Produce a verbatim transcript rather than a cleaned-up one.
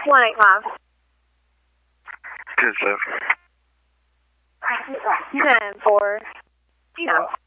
one eight five. Good stuff. Ten four. You know.